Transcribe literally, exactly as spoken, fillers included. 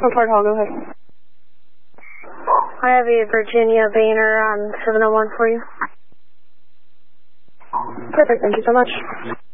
Fort Hall, go ahead. I have a Virginia Boehner on seven oh one for you. Perfect, thank you so much.